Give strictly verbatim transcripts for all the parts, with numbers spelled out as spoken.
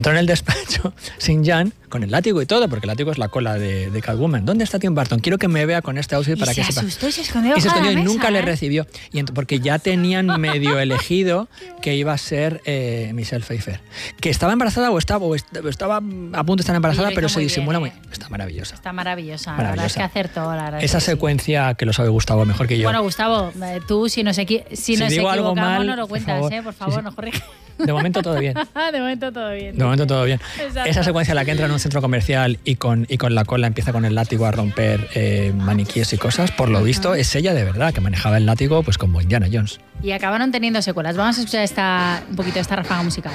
Entró en el despacho Saint John con el látigo y todo, porque el látigo es la cola de, de Catwoman. ¿Dónde está Tim Burton? Quiero que me vea con este outfit para y que se sepa. asustó y se escondió, y se escondió y mesa, nunca ¿eh? le recibió. Y ent- porque ya tenían medio elegido que iba a ser eh, Michelle Pfeiffer. Que estaba embarazada o estaba, o est- estaba a punto de estar embarazada, Sí, pero está se muy disimula bien, muy... ¿eh? Está maravillosa. Está maravillosa. La Maravillosa. verdad es que acertó. La verdad Esa es que secuencia sí. que lo sabe Gustavo mejor que yo. Bueno, Gustavo, eh, tú si nos, equi- si Si nos digo algo equivocamos mal, no lo por cuentas, favor. ¿eh? Por Sí, favor, sí. nos corriges. De momento todo bien. De momento todo bien. De momento todo bien. Exacto. Esa secuencia en la que entra en un centro comercial y con, y con la cola empieza con el látigo a romper eh, maniquíes y cosas, por lo visto es ella de verdad, que manejaba el látigo pues como Indiana Jones. Y acabaron teniendo secuelas. Vamos a escuchar esta, un poquito esta ráfaga musical.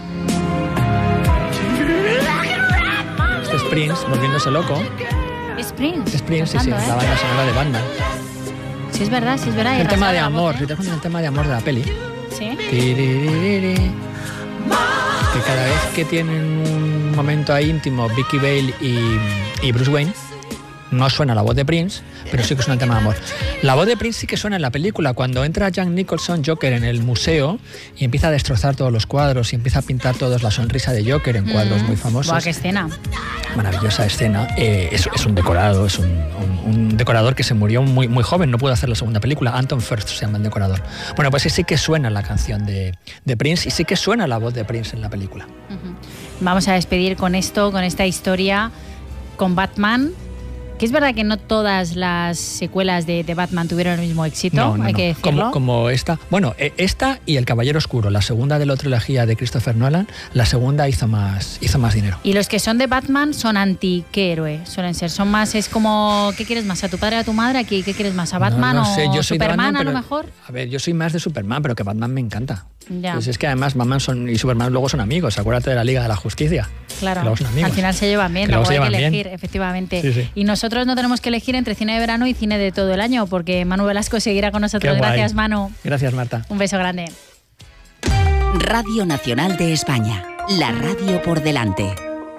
Este es Prince volviéndose loco. Es Prince. Es Prince, sí, sí, cantando, ¿eh? la banda sonora de Batman. Sí, es verdad, sí es verdad. y El tema rasgada de la amor, voz, si ¿eh? te das cuenta, el tema de amor de la peli. Sí. Tiriririri. Que cada vez que tienen un momento ahí íntimo, Vicky Vale y, y Bruce Wayne, no suena la voz de Prince, pero sí que suena el tema de amor. La voz de Prince sí que suena en la película, cuando entra Jack Nicholson, Joker, en el museo y empieza a destrozar todos los cuadros y empieza a pintar todos la sonrisa de Joker en cuadros Mm. muy famosos. Buah, qué escena. Maravillosa escena. Eh, es, es un decorado, es un, un, un decorador que se murió muy, muy joven, no pudo hacer la segunda película. Anton Firth se llama el decorador. Bueno, pues sí, sí que suena la canción de, de Prince y sí que suena la voz de Prince en la película. Ujú. Vamos a despedir con esto, con esta historia, con Batman. Que es verdad que no todas las secuelas de, de Batman tuvieron el mismo éxito, No, no, hay no. que decirlo. Como, como esta. Bueno, eh, esta y El Caballero Oscuro, la segunda de la trilogía de Christopher Nolan, la segunda hizo más, hizo más dinero. Y los que son de Batman son anti ¿qué héroe? Suelen ser, son más, es como, ¿qué quieres más? ¿A tu padre o a tu madre? ¿Qué, qué quieres más? ¿A Batman No, no o sé, yo soy de Superman Batman, a lo pero- mejor? A ver, yo soy más de Superman, pero que Batman me encanta. Ya. Pues es que además Batman son, y Superman luego son amigos, acuérdate de la Liga de la Justicia. Claro, que luego son amigos. al final se llevan bien, Que luego luego hay se que llevan elegir, bien. efectivamente. Sí, sí. Y nosotros no tenemos que elegir entre cine de verano y cine de todo el año, porque Manu Velasco seguirá con nosotros. Qué guay. Gracias, Manu. Gracias, Marta. Un beso grande. Radio Nacional de España, la radio por delante.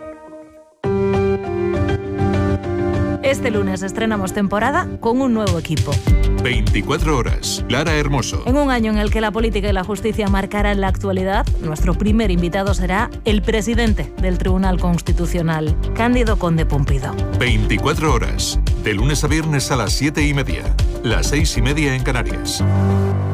Este lunes estrenamos temporada con un nuevo equipo. veinticuatro horas. Lara Hermoso. En un año en el que la política y la justicia marcarán la actualidad, nuestro primer invitado será el presidente del Tribunal Constitucional, Cándido Conde Pumpido. veinticuatro horas. De lunes a viernes a las siete y media. Las seis y media en Canarias.